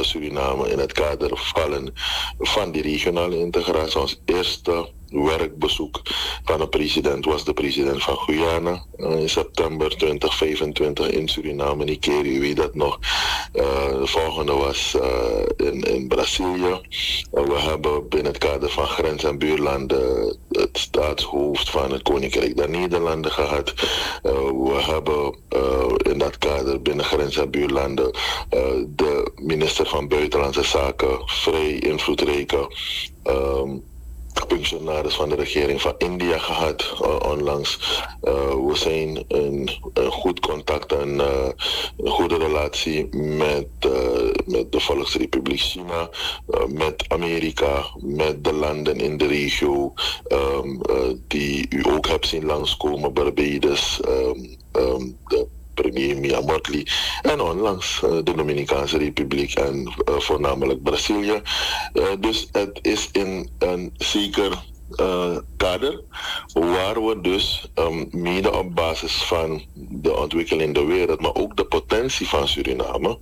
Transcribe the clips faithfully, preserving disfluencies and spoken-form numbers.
Suriname in het kader vallen van die regionale integratie. Ons eerste werkbezoek van de president was de president van Guyana uh, in september twintig vijfentwintig in Suriname. Nigeria, u weet dat nog. Uh, de volgende was uh, in, in Brazilië. Uh, we hebben binnen het kader van grens- en buurlanden het staatshoofd van het Koninkrijk der Nederlanden gehad. Uh, we hebben uh, in dat kader binnen grens- en buurlanden uh, de minister van Buitenlandse Zaken, vrij invloedrijke Um, functionaris van de regering van India gehad uh, onlangs. Uh, we zijn in, in goed contact en uh, een goede relatie met, uh, met de Volksrepubliek China, uh, met Amerika, met de landen in de regio um, uh, die u ook hebt zien langskomen, Barbados, um, um, de premier Mia Mottley en onlangs uh, de Dominicaanse Republiek en uh, voornamelijk Brazilië. Uh, dus het is in een zeker uh, kader waar we dus um, mede op basis van de ontwikkeling in de wereld, maar ook de potentie van Suriname,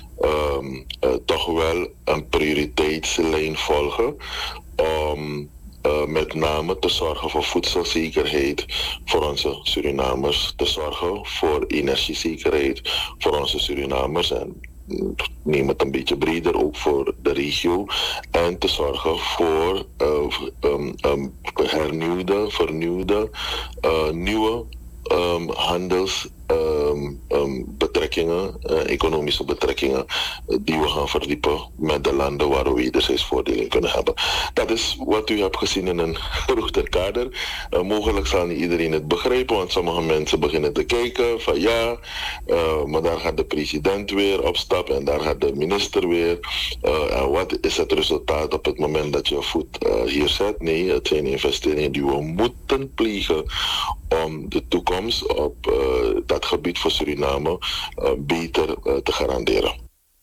um, uh, toch wel een prioriteitslijn volgen om Uh, met name te zorgen voor voedselzekerheid voor onze Surinamers, te zorgen voor energiezekerheid voor onze Surinamers en neem het een beetje breder ook voor de regio en te zorgen voor uh, um, um, hernieuwde, vernieuwde, uh, nieuwe um, handels Um, um, betrekkingen, uh, economische betrekkingen uh, die we gaan verdiepen met de landen waar we wederzijds voordelen kunnen hebben. Dat is wat u hebt gezien in een groter kader. Uh, mogelijk zal niet iedereen het begrijpen, want sommige mensen beginnen te kijken van ja, uh, maar daar gaat de president weer op stap en daar gaat de minister weer. Uh, en wat is het resultaat op het moment dat je voet uh, hier zet? Nee, het zijn investeringen die we moeten plegen om de toekomst op uh, dat gebied voor Suriname uh, beter uh, te garanderen.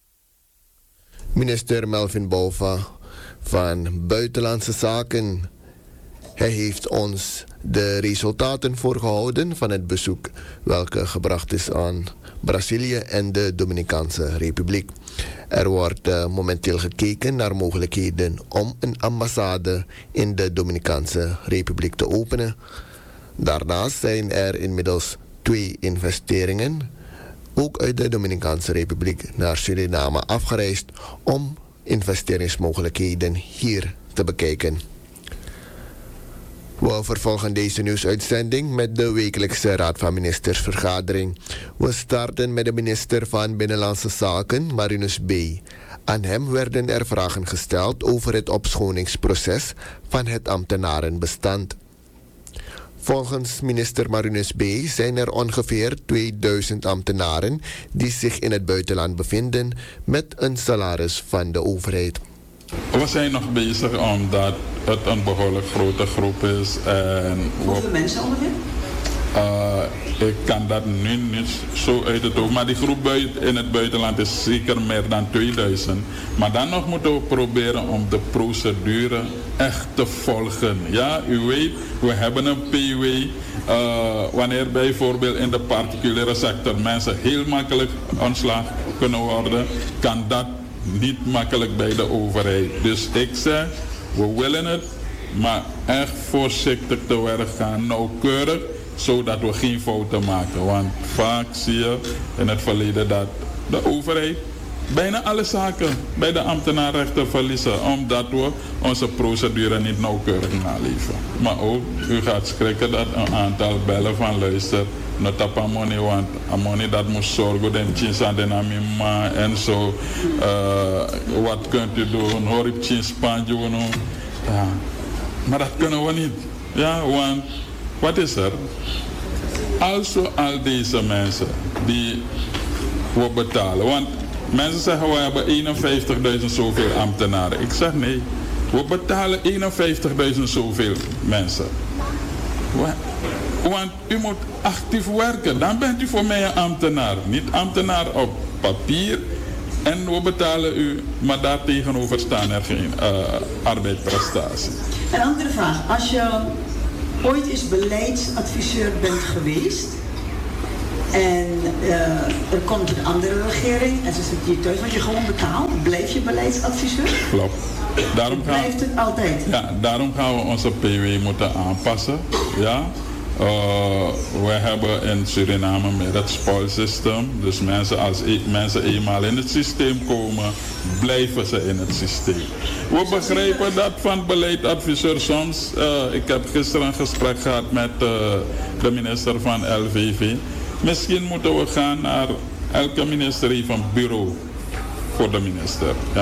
Minister Melvin Bouva van Buitenlandse Zaken. Hij heeft ons de resultaten voorgehouden van het bezoek welke gebracht is aan Brazilië en de Dominicaanse Republiek. Er wordt uh, momenteel gekeken naar mogelijkheden om een ambassade in de Dominicaanse Republiek te openen. Daarnaast zijn er inmiddels twee investeringen, ook uit de Dominicaanse Republiek naar Suriname afgereisd om investeringsmogelijkheden hier te bekijken. We vervolgen deze nieuwsuitzending met de wekelijkse Raad van Ministersvergadering. We starten met de minister van Binnenlandse Zaken, Marinus B. Aan hem werden er vragen gesteld over het opschoningsproces van het ambtenarenbestand. Volgens minister Marinus B. zijn er ongeveer tweeduizend ambtenaren die zich in het buitenland bevinden met een salaris van de overheid. We zijn nog bezig omdat het een behoorlijk grote groep is. En hoeveel mensen ongeveer? Uh, ik kan dat nu niet zo uit het hoofd. Maar die groep buiten, in het buitenland is zeker meer dan tweeduizend. Maar dan nog moeten we proberen om de procedure echt te volgen. Ja, u weet, we hebben een P W. Uh, wanneer bijvoorbeeld in de particuliere sector mensen heel makkelijk ontslagen kunnen worden, kan dat niet makkelijk bij de overheid. Dus ik zeg, we willen het, maar echt voorzichtig te werk gaan, nauwkeurig, zodat we geen fouten maken. Want vaak zie je in het verleden dat de overheid bijna alle zaken bij de ambtenarenrechter verliezen, omdat we onze procedure niet nauwkeurig naleven. Maar ook, u gaat schrikken dat een aantal bellen van luister, not op amoni, want amoni dat moet zorgen, den chins aan de namima en zo. Uh, wat kunt u doen? Hoor ik chins spanjo? Ja. Maar dat kunnen we niet. Ja, want wat is er? Als we al deze mensen die we betalen, want mensen zeggen we hebben eenenvijftigduizend zoveel ambtenaren. Ik zeg nee, we betalen eenenvijftigduizend zoveel mensen. Want u moet actief werken, dan bent u voor mij een ambtenaar. Niet ambtenaar op papier en we betalen u, maar daar tegenover staan er geen uh, arbeidsprestatie. Een andere vraag, als je ooit eens beleidsadviseur bent geweest, En uh, er komt een andere regering en ze zit hier thuis. Word je gewoon betaald? Blijf je beleidsadviseur? Klopt. Daarom gaan, blijft het altijd? Ja, daarom gaan we onze P W moeten aanpassen. Ja. Uh, we hebben in Suriname met het spoilsysteem. Dus mensen, als e- mensen eenmaal in het systeem komen, blijven ze in het systeem. We begrijpen dat van beleidsadviseur soms. Uh, ik heb gisteren een gesprek gehad met uh, de minister van L V V. Misschien moeten we gaan naar elke minister heeft een bureau voor de minister. Ja?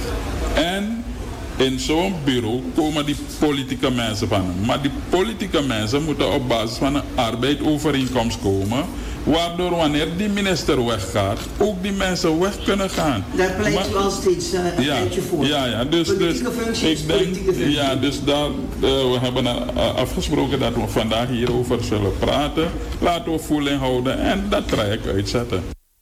En in zo'n bureau komen die politieke mensen van hem. Maar die politieke mensen moeten op basis van een arbeidsovereenkomst komen. Waardoor wanneer die minister weggaat, ook die mensen weg kunnen gaan. Daar pleit u al steeds uh, een ja, tijdje voor. Ja, ja. Dus, politieke dus, functies, ik denk, politieke functies. Ja, dus daar, uh, we hebben uh, afgesproken dat we vandaag hierover zullen praten. Laten we voeling houden en dat traject uitzetten.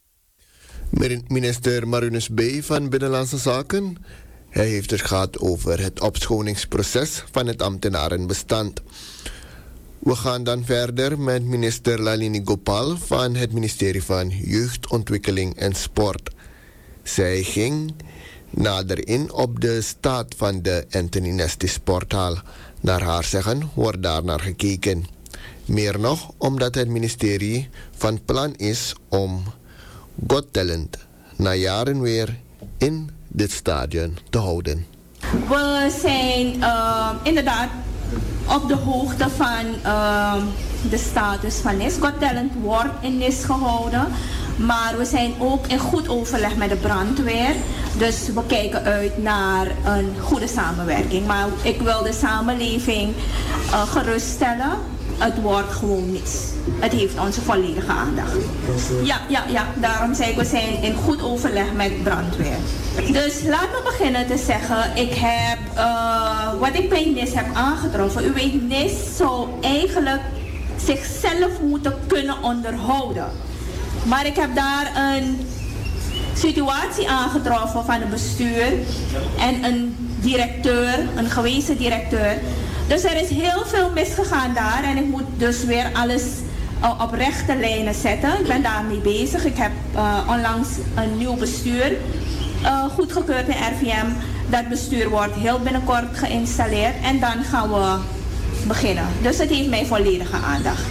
Minister Marinus B. van Binnenlandse Zaken. Hij heeft het gehad over het opschoningsproces van het ambtenarenbestand. We gaan dan verder met minister Lalini Gopal van het ministerie van Jeugdontwikkeling en Sport. Zij ging nader in op de staat van de Anthony Nesty Sporthal. Naar haar zeggen wordt daar naar gekeken. Meer nog omdat het ministerie van plan is om Got Talent na jaren weer in dit stadion te houden. We zijn uh, inderdaad op de hoogte van uh, de status van N I S. Got Talent wordt in N I S gehouden. Maar we zijn ook in goed overleg met de brandweer. Dus we kijken uit naar een goede samenwerking. Maar ik wil de samenleving uh, geruststellen. Het wordt gewoon niets. Het heeft onze volledige aandacht. Ja, ja, ja. Daarom zei ik, we zijn in goed overleg met brandweer. Dus laat me beginnen te zeggen, ik heb, uh, wat ik bij N I S heb aangetroffen. U weet, N I S zou eigenlijk zichzelf moeten kunnen onderhouden. Maar ik heb daar een situatie aangetroffen van een bestuur en een directeur, een gewezen directeur. Dus er is heel veel misgegaan daar en ik moet dus weer alles uh, op rechte lijnen zetten. Ik ben daarmee bezig. Ik heb uh, onlangs een nieuw bestuur uh, goedgekeurd in R V M. Dat bestuur wordt heel binnenkort geïnstalleerd en dan gaan we beginnen. Dus het heeft mijn volledige aandacht.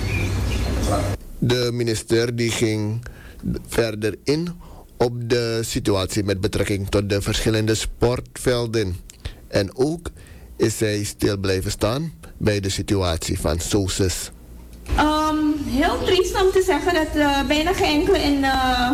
De minister die ging verder in op de situatie met betrekking tot de verschillende sportvelden. En ook is zij stil blijven staan bij de situatie van S O S I S. Um, heel triest om te zeggen dat uh, bijna geen enkele in uh,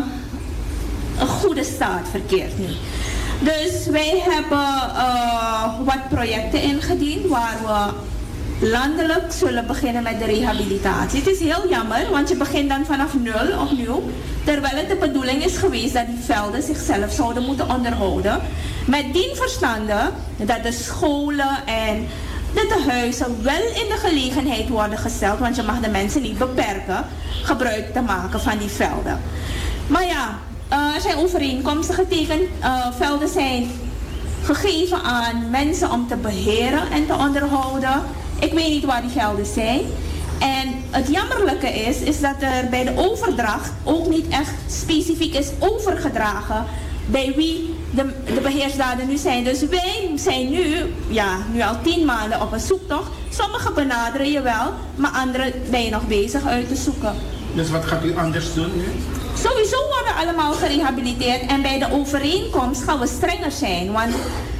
een goede staat verkeert nu. Dus wij hebben uh, wat projecten ingediend waar we landelijk zullen beginnen met de rehabilitatie. Het is heel jammer, want je begint dan vanaf nul opnieuw. Terwijl het de bedoeling is geweest dat die velden zichzelf zouden moeten onderhouden. Met dien verstande dat de scholen en de tehuizen wel in de gelegenheid worden gesteld, want je mag de mensen niet beperken, gebruik te maken van die velden. Maar ja, uh, er zijn overeenkomsten getekend. Uh, velden zijn gegeven aan mensen om te beheren en te onderhouden. Ik weet niet waar die velden zijn. En het jammerlijke is, is dat er bij de overdracht ook niet echt specifiek is overgedragen bij wie de, de beheersdaden nu zijn. Dus wij zijn nu, ja, nu al tien maanden op een zoektocht. Sommigen benaderen je wel, maar anderen ben je nog bezig uit te zoeken. Dus wat gaat u anders doen nu? Sowieso worden allemaal gerehabiliteerd en bij de overeenkomst gaan we strenger zijn. Want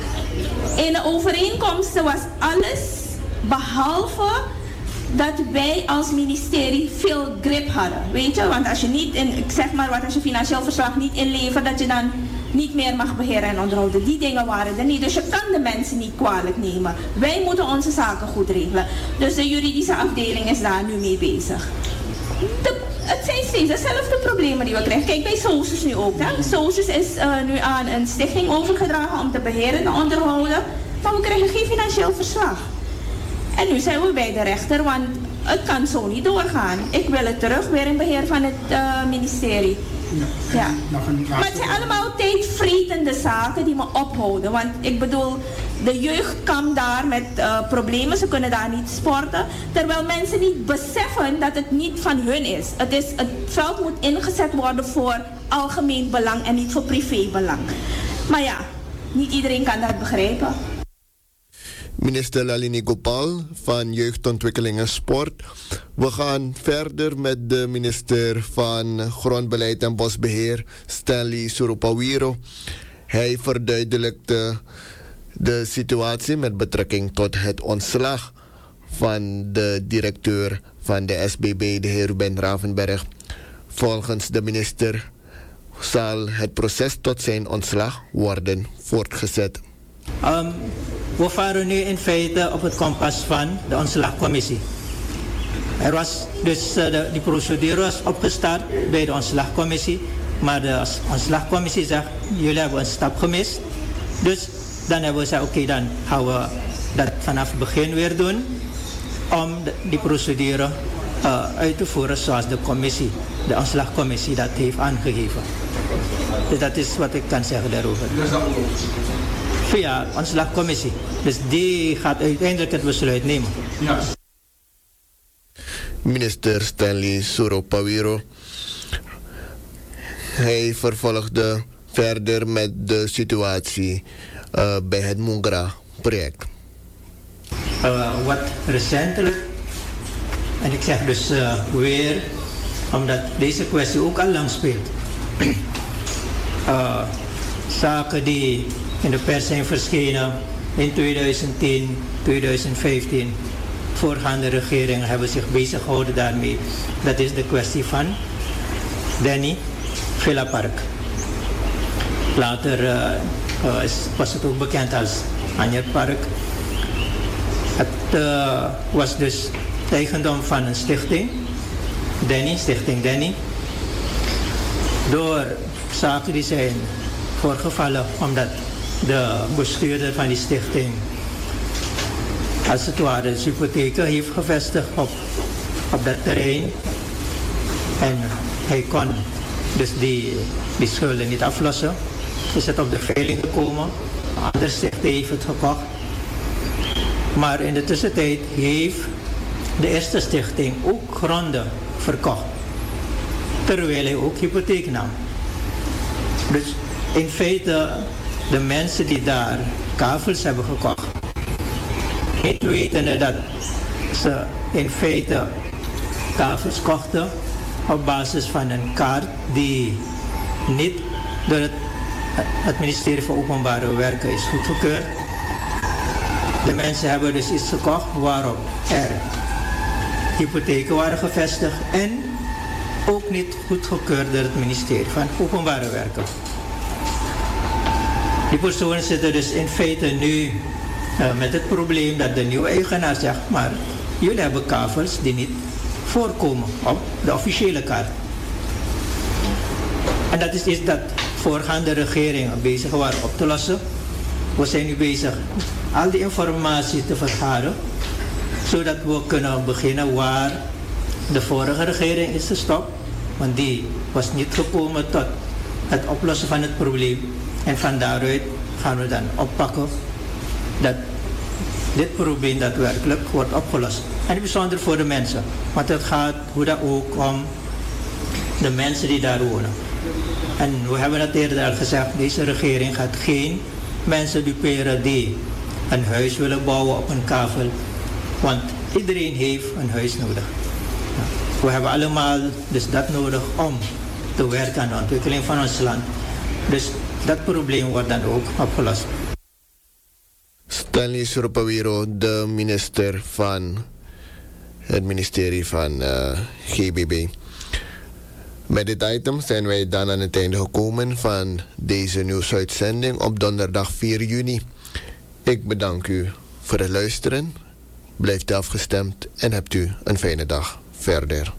in de overeenkomsten was alles behalve dat wij als ministerie veel grip hadden. Weet je, want als je niet, in, ik zeg maar wat, als je financieel verslag niet inlevert, dat je dan niet meer mag beheren en onderhouden. Die dingen waren er niet. Dus je kan de mensen niet kwalijk nemen. Wij moeten onze zaken goed regelen. Dus de juridische afdeling is daar nu mee bezig. De, het zijn steeds dezelfde problemen die we krijgen. Kijk, bij S O S I S nu ook. Hè. S O S I S is uh, nu aan een stichting overgedragen om te beheren en onderhouden. Maar we krijgen geen financieel verslag. En nu zijn we bij de rechter, want het kan zo niet doorgaan. Ik wil het terug weer in beheer van het uh, ministerie. Ja. Maar het zijn allemaal tijdvretende zaken die me ophouden. Want ik bedoel, de jeugd kan daar met uh, problemen, ze kunnen daar niet sporten. Terwijl mensen niet beseffen dat het niet van hun is. Het, is, het veld moet ingezet worden voor algemeen belang en niet voor privébelang. Maar ja, niet iedereen kan dat begrijpen. Minister Lalini Gopal van Jeugdontwikkeling en Sport. We gaan verder met de minister van Grondbeleid en Bosbeheer, Stanley Surupawiro. Hij verduidelijkte de situatie met betrekking tot het ontslag van de directeur van de S B B, de heer Ruben Ravenberg. Volgens de minister zal het proces tot zijn ontslag worden voortgezet. Um, we varen nu in feite op het kompas van de ontslagcommissie. Er was dus uh, de, die procedure was opgestart bij de ontslagcommissie, maar de ontslagcommissie zegt, jullie hebben een stap gemist. Dus dan hebben we gezegd, oké, okay, dan gaan we dat vanaf het begin weer doen om de, die procedure uh, uit te voeren zoals de commissie, de ontslagcommissie dat heeft aangegeven. Dus dat is wat ik kan zeggen daarover. Via de ontslagcommissie. Dus die gaat uiteindelijk het besluit nemen. Ja. Minister Stanley Surupawiro. Hij vervolgde verder met de situatie uh, bij het Mungra-project. Uh, wat recentelijk, en ik zeg dus uh, weer, omdat deze kwestie ook al lang speelt. uh, zaken die in de pers zijn verschenen in tweeduizend tien, tweeduizend vijftien. Voorgaande regeringen hebben zich bezig gehouden daarmee. Dat is de kwestie van Danny Villa Park. Later uh, uh, was het ook bekend als Anjer Park. Het uh, was dus het eigendom van een stichting, Danny, Stichting Danny. Door zaken die zijn voorgevallen omdat de bestuurder van die stichting als het ware de hypotheken heeft gevestigd op, op dat terrein. En hij kon dus die, die schulden niet aflossen. Is het op de veiling gekomen. Een andere stichting heeft het gekocht. Maar in de tussentijd heeft de eerste stichting ook gronden verkocht. Terwijl hij ook hypotheek nam. Dus in feite, de mensen die daar kavels hebben gekocht, niet wetende dat ze in feite kavels kochten op basis van een kaart die niet door het, het ministerie van Openbare Werken is goedgekeurd. De mensen hebben dus iets gekocht waarop er hypotheken waren gevestigd en ook niet goedgekeurd door het ministerie van Openbare Werken. Die personen zitten dus in feite nu uh, met het probleem dat de nieuwe eigenaar zegt, maar jullie hebben kavels die niet voorkomen op de officiële kaart. En dat is iets dat voorgaande regeringen bezig waren op te lossen. We zijn nu bezig al die informatie te vergaren, zodat we kunnen beginnen waar de vorige regering is gestopt, want die was niet gekomen tot het oplossen van het probleem. En van daaruit gaan we dan oppakken dat dit probleem daadwerkelijk wordt opgelost. En bijzonder voor de mensen. Want het gaat hoe dat ook om de mensen die daar wonen. En we hebben het eerder al gezegd, deze regering gaat geen mensen duperen die een huis willen bouwen op een kavel. Want iedereen heeft een huis nodig. We hebben allemaal dus dat nodig om te werken aan de ontwikkeling van ons land. Dus dat probleem wordt dan ook opgelost. Stanley Surupawiro, de minister van het ministerie van uh, G B B. Met dit item zijn wij dan aan het einde gekomen van deze nieuwsuitzending op donderdag vier juni. Ik bedank u voor het luisteren. Blijft u afgestemd en hebt u een fijne dag verder.